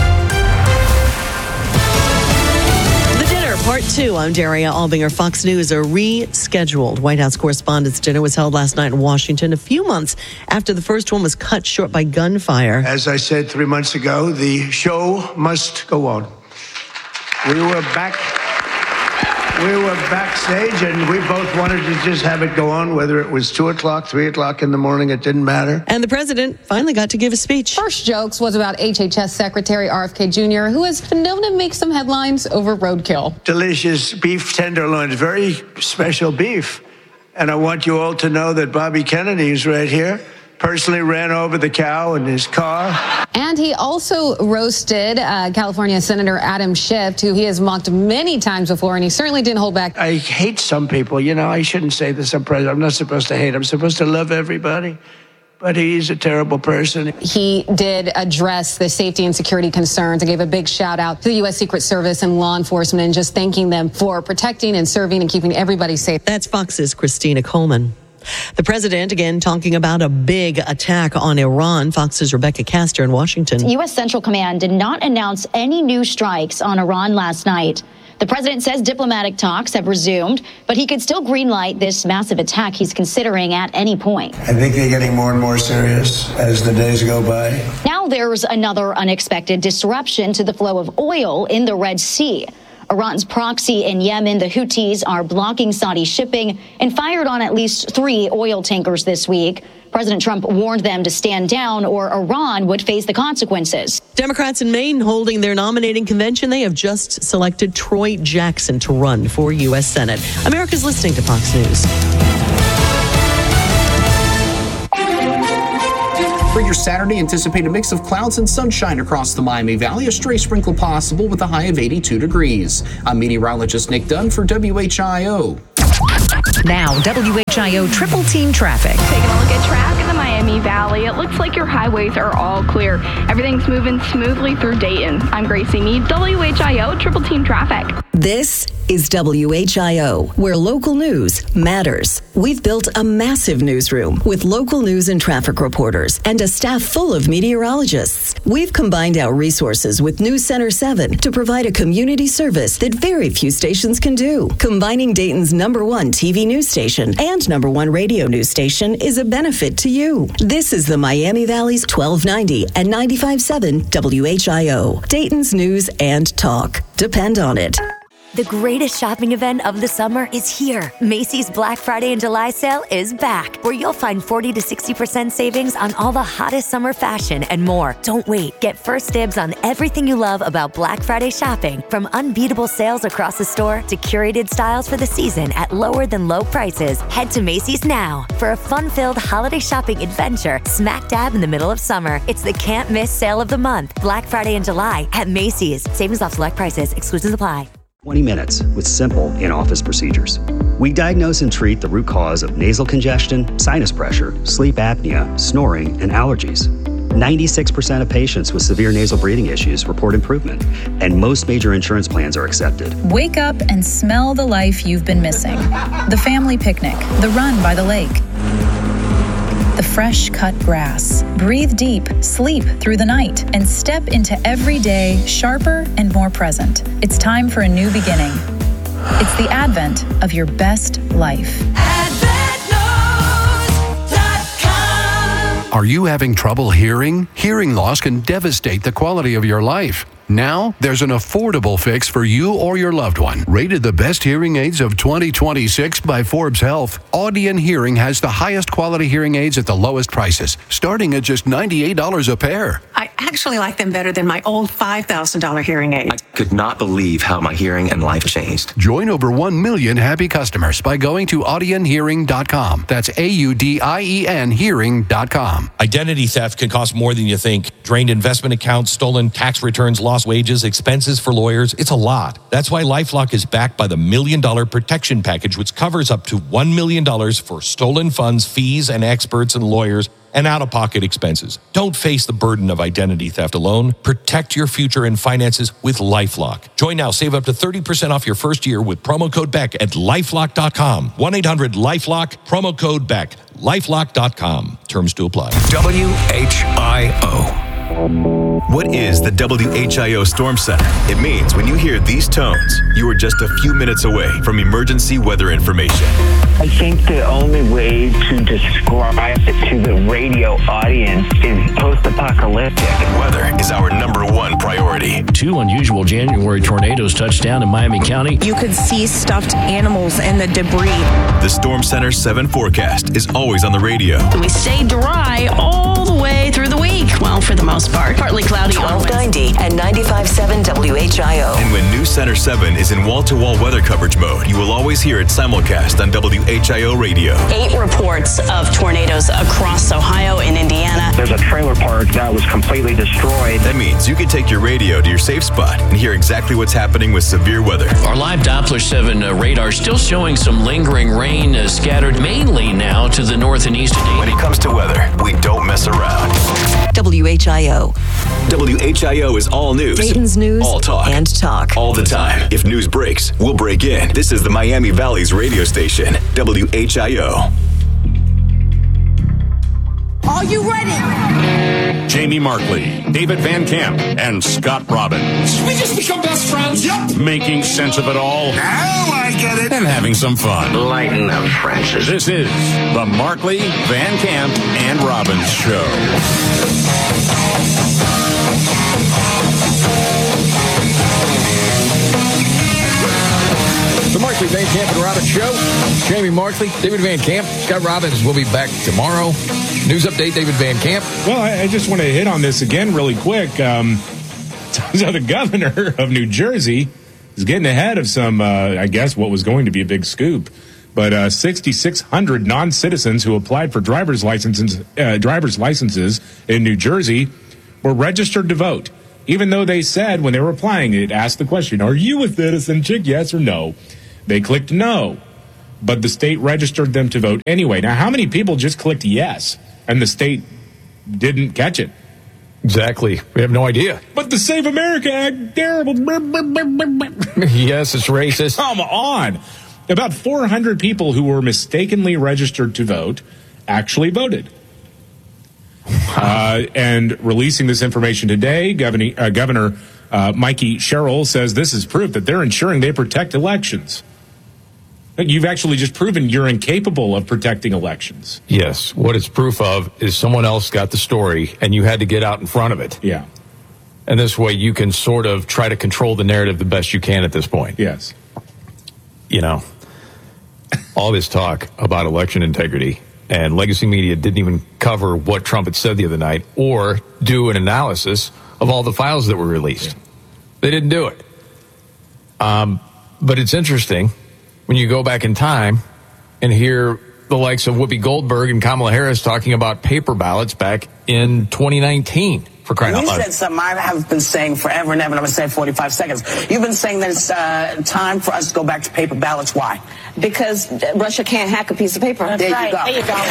[SPEAKER 7] Part two. I'm Daria Albinger. Fox News, a rescheduled White House Correspondents' Dinner was held last night in Washington, a few months after the first one was cut short by gunfire.
[SPEAKER 8] As I said three months ago, the show must go on. We were back. We were backstage, and we both wanted to just have it go on, whether it was two o'clock, three o'clock in the morning, it didn't matter.
[SPEAKER 7] And the president finally got to give a speech.
[SPEAKER 9] First jokes was about H H S Secretary R F K Junior, who has been known to make some headlines over roadkill.
[SPEAKER 8] Delicious beef tenderloins, very special beef. And I want you all to know that Bobby Kennedy is right here. Personally ran over the cow in his car.
[SPEAKER 9] And he also roasted uh, California Senator Adam Schiff, who he has mocked many times before, and he certainly didn't hold back.
[SPEAKER 8] I hate some people. You know, I shouldn't say this. I'm president. I'm not supposed to hate. I'm supposed to love everybody. But he's a terrible person.
[SPEAKER 9] He did address the safety and security concerns and gave a big shout out to the U S Secret Service and law enforcement and just thanking them for protecting and serving and keeping everybody safe.
[SPEAKER 7] That's Fox's Christina Coleman. The president, again, talking about a big attack on Iran. Fox's Rebecca Castor in Washington.
[SPEAKER 15] U S Central Command did not announce any new strikes on Iran last night. The president says diplomatic talks have resumed, but he could still greenlight this massive attack he's considering at any point.
[SPEAKER 8] I think they're getting more and more serious as the days go by.
[SPEAKER 15] Now there's another unexpected disruption to the flow of oil in the Red Sea. Iran's proxy in Yemen, the Houthis, are blocking Saudi shipping and fired on at least three oil tankers this week. President Trump warned them to stand down or Iran would face the consequences.
[SPEAKER 7] Democrats in Maine holding their nominating convention. They have just selected Troy Jackson to run for U S Senate. America's listening to Fox News.
[SPEAKER 11] For your Saturday, anticipate a mix of clouds and sunshine across the Miami Valley. A stray sprinkle possible with a high of eighty-two degrees. I'm meteorologist Nick Dunn for W H I O.
[SPEAKER 5] Now, W H I O Triple Team Traffic.
[SPEAKER 16] Taking a look at traffic in the Miami Valley. It looks like your highways are all clear. Everything's moving smoothly through Dayton. I'm Gracie Mead, W H I O Triple Team Traffic.
[SPEAKER 19] This is W H I O, where local news matters. We've built a massive newsroom with local news and traffic reporters and a staff full of meteorologists. We've combined our resources with News Center seven to provide a community service that very few stations can do. Combining Dayton's number one T V news station and number one radio news station is a benefit to you. This is the Miami Valley's twelve ninety and ninety-five point seven W H I O, Dayton's news and talk. Depend on it.
[SPEAKER 17] The greatest shopping event of the summer is here. Macy's Black Friday and July sale is back, where you'll find forty to sixty percent savings on all the hottest summer fashion and more. Don't wait. Get first dibs on everything you love about Black Friday shopping, from unbeatable sales across the store to curated styles for the season at lower than low prices. Head to Macy's now for a fun-filled holiday shopping adventure smack dab in the middle of summer. It's the can't miss sale of the month. Black Friday and July at Macy's. Savings off select prices. Exclusions apply.
[SPEAKER 18] twenty minutes with simple in-office procedures. We diagnose and treat the root cause of nasal congestion, sinus pressure, sleep apnea, snoring, and allergies. ninety-six percent of patients with severe nasal breathing issues report improvement, and most major insurance plans are accepted.
[SPEAKER 20] Wake up and smell the life you've been missing. The family picnic, the run by the lake, the fresh cut grass. Breathe deep, sleep through the night, and step into every day sharper and more present. It's time for a new beginning. It's the advent of your best life.
[SPEAKER 21] Are you having trouble hearing? Hearing loss can devastate the quality of your life. Now, there's an affordable fix for you or your loved one. Rated the best hearing aids of twenty twenty-six by Forbes Health, Audion Hearing has the highest quality hearing aids at the lowest prices, starting at just ninety-eight dollars a pair.
[SPEAKER 22] I actually like them better than my old five thousand dollars hearing aid.
[SPEAKER 28] I could not believe how my hearing and life changed.
[SPEAKER 21] Join over one million happy customers by going to audion hearing dot com. That's A U D I E N hearing dot com.
[SPEAKER 29] Identity theft can cost more than you think. Drained investment accounts, stolen tax returns, lost wages, expenses for lawyers. It's a lot. That's why LifeLock is backed by the Million Dollar Protection Package, which covers up to one million dollars for stolen funds, fees, and experts and lawyers, and out-of-pocket expenses. Don't face the burden of identity theft alone. Protect your future and finances with LifeLock. Join now. Save up to thirty percent off your first year with promo code Beck at lifelock dot com. one eight hundred LifeLock, promo code Beck. lifelock dot com. Terms to apply.
[SPEAKER 3] W H I O. What is the W H I O Storm Center? It means when you hear these tones, you are just a few minutes away from emergency weather information.
[SPEAKER 30] I think the only way to describe it to the radio audience is post-apocalyptic.
[SPEAKER 3] And weather is our number one priority.
[SPEAKER 31] Two unusual January tornadoes touched down in Miami County.
[SPEAKER 32] You could see stuffed animals and the debris.
[SPEAKER 3] The Storm Center seven forecast is always on the radio.
[SPEAKER 32] We stay dry all the way through the week. Well, for the most part. Partly cloudy.
[SPEAKER 19] twelve ninety and ninety-five point seven W H I O.
[SPEAKER 3] And when News Center seven is in wall-to-wall weather coverage mode, you will always hear it simulcast on W H I O radio.
[SPEAKER 32] Eight reports of tornadoes across Ohio and Indiana.
[SPEAKER 30] There's a trailer park that was completely destroyed.
[SPEAKER 3] That means you can take your radio to your safe spot and hear exactly what's happening with severe weather.
[SPEAKER 31] Our live Doppler seven uh, radar still showing some lingering rain uh, scattered mainly now to the north and east.
[SPEAKER 3] When it comes to weather, we don't mess around.
[SPEAKER 19] W H I O.
[SPEAKER 3] W H I O is all news.
[SPEAKER 19] Dayton's news
[SPEAKER 3] all talk.
[SPEAKER 19] and talk.
[SPEAKER 3] All the time. If news breaks, we'll break in. This is the Miami Valley's radio station, W H I O.
[SPEAKER 33] Are you ready?
[SPEAKER 34] Jamie Markley, David Van Camp, and Scott Robbins.
[SPEAKER 33] We just become best friends. Yep.
[SPEAKER 34] Making sense of it all.
[SPEAKER 33] Now I get it.
[SPEAKER 34] And having some fun.
[SPEAKER 30] Lighten up, Francis.
[SPEAKER 34] This is the Markley, Van Camp, and Robbins Show.
[SPEAKER 1] Markley, Van Camp and Robbins Show. Jamie Markley, David Van Camp, Scott Robbins will be back tomorrow. News update, David Van Camp.
[SPEAKER 2] Well, I, I just want to hit on this again really quick. Um, so the governor of New Jersey is getting ahead of some, uh, I guess, what was going to be a big scoop. But uh, six thousand six hundred non-citizens who applied for driver's licenses, uh, driver's licenses in New Jersey were registered to vote. Even though they said when they were applying, it asked the question, are you a citizen, chick, yes or no? They clicked no, but the state registered them to vote anyway. Now, how many people just clicked yes and the state didn't catch it?
[SPEAKER 1] Exactly. We have no idea.
[SPEAKER 2] But the Save America Act, terrible.
[SPEAKER 1] Yes, it's racist.
[SPEAKER 2] Come on. About four hundred people who were mistakenly registered to vote actually voted. Uh, and releasing this information today, Governor, uh, Governor uh, Mikey Sherrill says this is proof that they're ensuring they protect elections. You've actually just proven you're incapable of protecting elections.
[SPEAKER 1] Yes. What it's proof of is someone else got the story and you had to get out in front of it.
[SPEAKER 2] Yeah.
[SPEAKER 1] And this way you can sort of try to control the narrative the best you can at this point.
[SPEAKER 2] Yes.
[SPEAKER 1] You know, all this talk about election integrity, and legacy media didn't even cover what Trump had said the other night or do an analysis of all the files that were released. Yeah. They didn't do it. Um, but it's interesting when you go back in time and hear the likes of Whoopi Goldberg and Kamala Harris talking about paper ballots back in twenty nineteen. For crying out
[SPEAKER 4] You
[SPEAKER 1] loud.
[SPEAKER 4] said something I have been saying forever and ever, and I'm going to say forty-five seconds. You've been saying that it's uh, time for us to go back to paper ballots. Why?
[SPEAKER 22] Because Russia can't hack a piece of paper.
[SPEAKER 4] There
[SPEAKER 22] right.
[SPEAKER 4] you go.
[SPEAKER 22] There you go.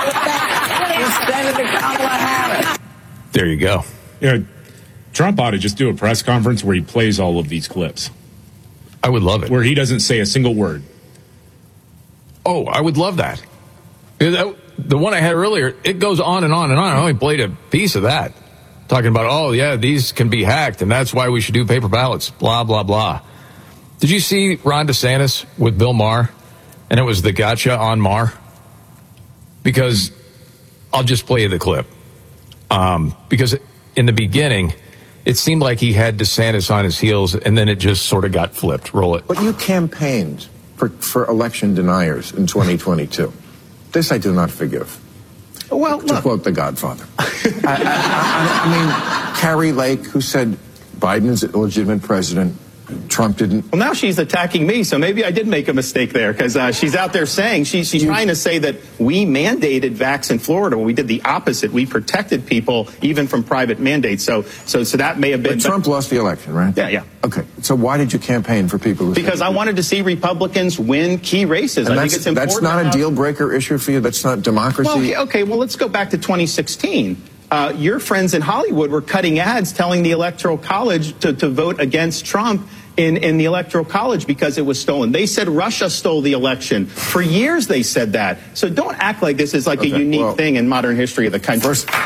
[SPEAKER 4] Senator Kamala Harris.
[SPEAKER 1] There you go.
[SPEAKER 2] You know, Trump ought to just do a press conference where he plays all of these clips.
[SPEAKER 1] I would love it.
[SPEAKER 2] Where he doesn't say a single word.
[SPEAKER 1] Oh, I would love that. The one I had earlier, it goes on and on and on. I only played a piece of that. Talking about, oh, yeah, these can be hacked, and that's why we should do paper ballots, blah, blah, blah. Did you see Ron DeSantis with Bill Maher? And it was the gotcha on Maher? Because I'll just play you the clip. Um, because in the beginning, it seemed like he had DeSantis on his heels, and then it just sort of got flipped. Roll it.
[SPEAKER 6] But you campaigned for, for election deniers in twenty twenty-two. This I do not forgive. Well, to look. quote The Godfather. I, I, I, I mean, Carrie Lake, who said Biden's an illegitimate president, Trump didn't.
[SPEAKER 34] Well, now she's attacking me, so maybe I did make a mistake there, because uh, she's out there saying, she, she's you, trying to say that we mandated vax in Florida when we did the opposite. We protected people even from private mandates. So so, so that may have been.
[SPEAKER 6] But Trump but, lost the election, right?
[SPEAKER 34] Yeah, yeah.
[SPEAKER 6] Okay, so why did you campaign for people who
[SPEAKER 34] Because I wanted to see Republicans win key races.
[SPEAKER 6] And
[SPEAKER 34] I
[SPEAKER 6] think
[SPEAKER 34] it's important.
[SPEAKER 6] That's not a deal breaker issue for you? That's not democracy?
[SPEAKER 34] Well, okay, okay, well, let's go back to twenty sixteen. Uh, your friends in Hollywood were cutting ads telling the Electoral College to, to vote against Trump in, in the Electoral College because it was stolen. They said Russia stole the election. For years they said that. So don't act like this is like okay, a unique well, thing in modern history of the country.
[SPEAKER 6] First,
[SPEAKER 1] good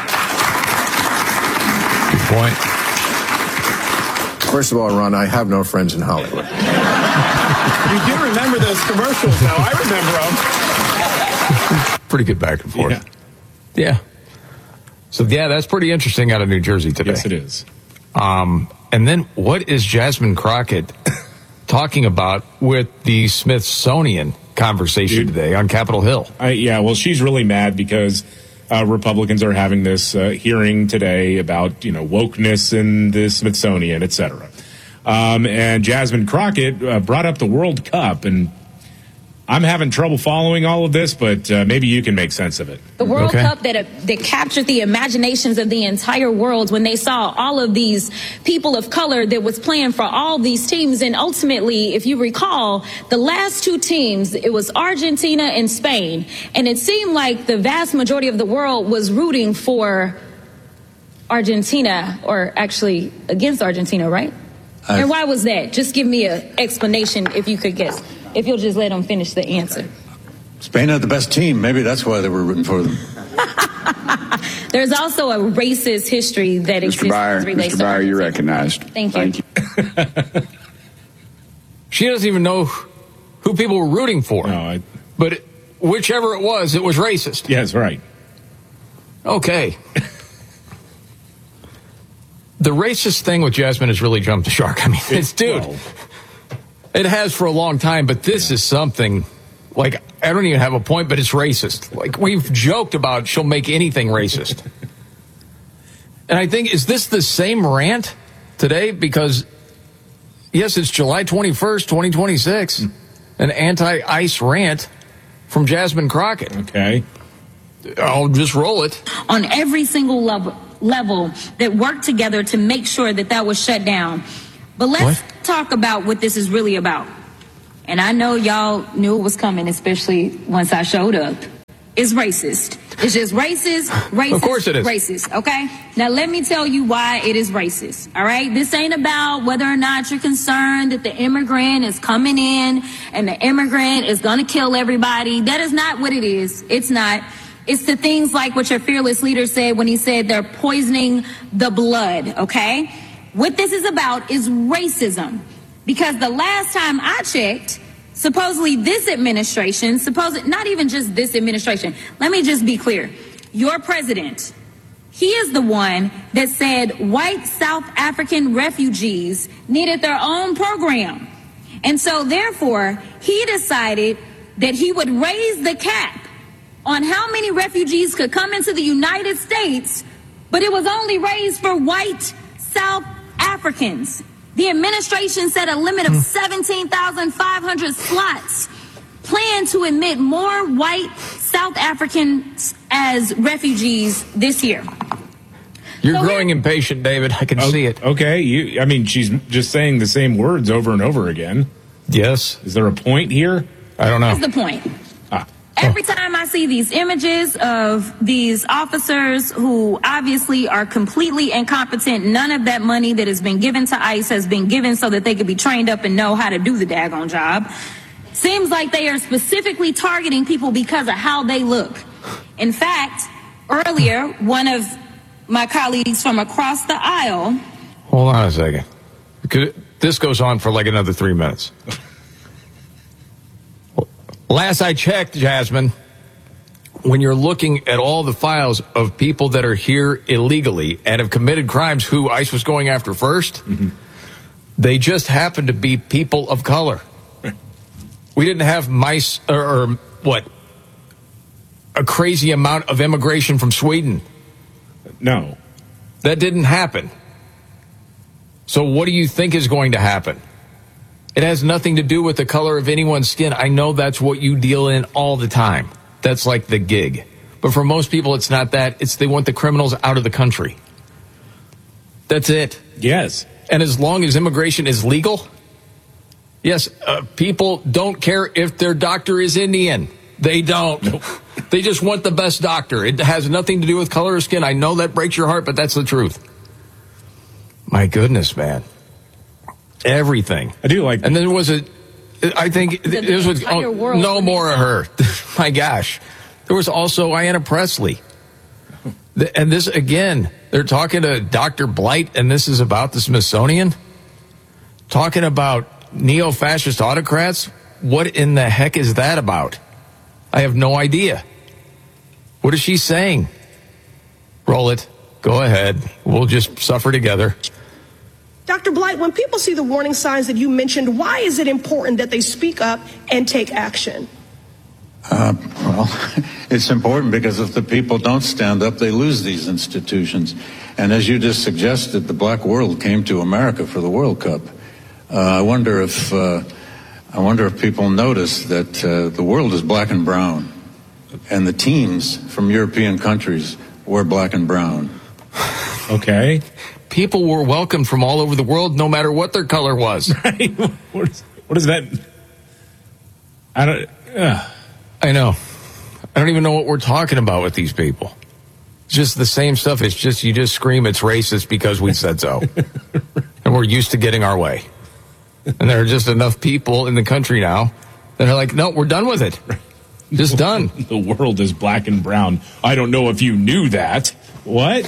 [SPEAKER 1] point.
[SPEAKER 6] First of all, Ron, I have no friends in Hollywood.
[SPEAKER 34] You do remember those commercials, though. I remember them.
[SPEAKER 1] Pretty good back and forth.
[SPEAKER 2] Yeah.
[SPEAKER 1] yeah. So, yeah, that's pretty interesting out of New Jersey today.
[SPEAKER 2] Yes, it is.
[SPEAKER 1] Um, and then what is Jasmine Crockett talking about with the Smithsonian conversation Dude, today on Capitol Hill?
[SPEAKER 2] I, yeah, well, she's really mad because uh, Republicans are having this uh, hearing today about, you know, wokeness in the Smithsonian, et cetera. Um, and Jasmine Crockett uh, brought up the World Cup, and I'm having trouble following all of this, but uh, maybe you can make sense of it.
[SPEAKER 9] The World
[SPEAKER 2] okay.
[SPEAKER 9] Cup that uh, that captured the imaginations of the entire world when they saw all of these people of color that was playing for all these teams. And ultimately, if you recall, the last two teams, it was Argentina and Spain. And it seemed like the vast majority of the world was rooting for Argentina, or actually against Argentina, right? I've... And why was that? Just give me an explanation if you could guess. If you'll just let them finish the answer.
[SPEAKER 10] Spain had the best team. Maybe that's why they were rooting for them.
[SPEAKER 9] There's also a racist history that
[SPEAKER 12] Mister
[SPEAKER 9] exists.
[SPEAKER 12] Mister Byer, Mister Byer, you're recognized.
[SPEAKER 9] Thank you.
[SPEAKER 12] Thank you.
[SPEAKER 1] She doesn't even know who people were rooting for.
[SPEAKER 2] No, I...
[SPEAKER 1] But it, whichever it was, it was racist.
[SPEAKER 2] Yes, right.
[SPEAKER 1] Okay. The racist thing with Jasmine has really jumped the shark. I mean, it's, dude...
[SPEAKER 2] Well,
[SPEAKER 1] It has for a long time, but this yeah. is something, like, I don't even have a point, but it's racist. Like, we've joked about she'll make anything racist. And I think, is this the same rant today? Because, yes, it's July twenty-first, twenty twenty-six, mm. an anti-ICE rant from Jasmine Crockett.
[SPEAKER 2] Okay.
[SPEAKER 1] I'll just roll it.
[SPEAKER 9] On every single level, level that worked together to make sure that that was shut down. But let's what? talk about what this is really about. And I know y'all knew it was coming, especially once I showed up. It's racist. It's just racist, racist,
[SPEAKER 1] of course it is.
[SPEAKER 9] racist, okay? Now let me tell you why it is racist, all right? This ain't about whether or not you're concerned that the immigrant is coming in and the immigrant is gonna kill everybody. That is not what it is. It's not. It's the things like what your fearless leader said when he said they're poisoning the blood, okay? What this is about is racism. Because the last time I checked, supposedly this administration, supposed not even just this administration, let me just be clear. Your president, he is the one that said white South African refugees needed their own program. And so therefore, he decided that he would raise the cap on how many refugees could come into the United States, but it was only raised for white South Africans. The administration set a limit of seventeen thousand five hundred slots, planned to admit more white South Africans as refugees this year.
[SPEAKER 1] You're so growing impatient, David. I can
[SPEAKER 2] okay,
[SPEAKER 1] see it.
[SPEAKER 2] Okay, you. I mean, she's just saying the same words over and over again.
[SPEAKER 1] Yes.
[SPEAKER 2] Is there a point here?
[SPEAKER 1] I don't know.
[SPEAKER 9] That's the point.
[SPEAKER 2] Ah.
[SPEAKER 9] Every time I see these images of these officers who obviously are completely incompetent, none of that money that has been given to ICE has been given so that they could be trained up and know how to do the daggone job. Seems like they are specifically targeting people because of how they look. In fact, earlier, one of my colleagues from across the aisle...
[SPEAKER 1] Hold on a second. This goes on for like another three minutes. Last I checked, Jasmine, when you're looking at all the files of people that are here illegally and have committed crimes who ICE was going after first, mm-hmm. they just happen to be people of color. We didn't have mice or, or what, a crazy amount of immigration from Sweden.
[SPEAKER 2] No.
[SPEAKER 1] That didn't happen. So what do you think is going to happen? It has nothing to do with the color of anyone's skin. I know that's what you deal in all the time. That's like the gig. But for most people, it's not that. It's they want the criminals out of the country. That's it.
[SPEAKER 2] Yes.
[SPEAKER 1] And as long as immigration is legal, yes, uh, people don't care if their doctor is Indian. They don't. Nope. They just want the best doctor. It has nothing to do with color of skin. I know that breaks your heart, but that's the truth. My goodness, man. Everything.
[SPEAKER 2] I do like that.
[SPEAKER 1] And then was it, I think,
[SPEAKER 9] the,
[SPEAKER 1] this was, oh, no more of her. My gosh. There was also Ayanna Pressley. And this, again, they're talking to Doctor Blight, and this is about the Smithsonian? Talking about neo-fascist autocrats? What in the heck is that about? I have no idea. What is she saying? Roll it. Go ahead. We'll just suffer together.
[SPEAKER 5] Doctor Blight, when people see the warning signs that you mentioned, why is it important that they speak up and take action?
[SPEAKER 10] Uh, well, it's important because if the people don't stand up, they lose these institutions. And as you just suggested, the black world came to America for the World Cup. Uh, I wonder if uh, I wonder if people notice that uh, the world is black and brown, and the teams from European countries were black and brown.
[SPEAKER 2] Okay.
[SPEAKER 1] People were welcomed from all over the world, no matter what their color was.
[SPEAKER 2] Right? What is, what is that? I don't. Uh.
[SPEAKER 1] I know. I don't even know what we're talking about with these people. It's just the same stuff. It's just you just scream it's racist because we said so, and we're used to getting our way. And there are just enough people in the country now that are like, no, we're done with it. Just done.
[SPEAKER 2] The world is black and brown. I don't know if you knew that. What?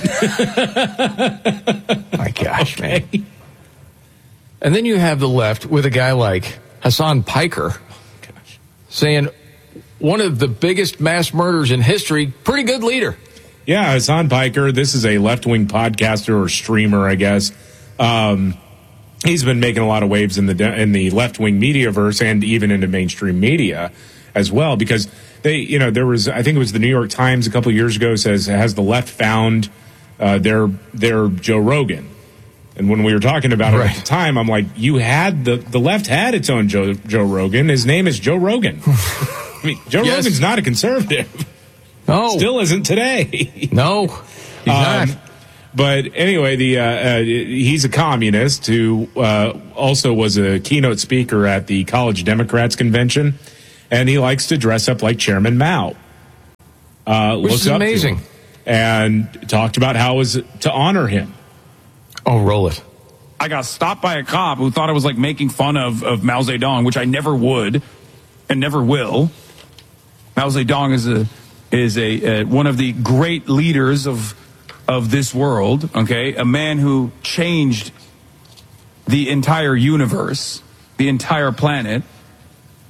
[SPEAKER 1] My gosh,
[SPEAKER 2] okay.
[SPEAKER 1] man. And then you have the left with a guy like Hassan Piker gosh. saying one of the biggest mass murders in history, pretty good leader.
[SPEAKER 2] Yeah, Hassan Piker, this is a left-wing podcaster or streamer, I guess. Um, he's been making a lot of waves in the in the left-wing mediaverse and even into mainstream media as well, because they, you know, there was, I think it was the New York Times a couple of years ago says, has the left found uh, their their Joe Rogan? And when we were talking about it right. at the time, I'm like, you had the the left had its own Joe Joe Rogan. His name is Joe Rogan. I mean, Joe yes. Rogan's not a conservative.
[SPEAKER 1] No,
[SPEAKER 2] still isn't today.
[SPEAKER 1] No, he's um, not.
[SPEAKER 2] But anyway, the uh, uh, he's a communist who uh, also was a keynote speaker at the College Democrats convention, and he likes to dress up like Chairman Mao. Uh,
[SPEAKER 1] Which is amazing.
[SPEAKER 2] And talked about how it was to honor him.
[SPEAKER 1] Oh, roll it.
[SPEAKER 7] I got stopped by a cop who thought I was like making fun of, of Mao Zedong, which I never would and never will. Mao Zedong is a is a uh, one of the great leaders of of this world, okay? A man who changed the entire universe, the entire planet.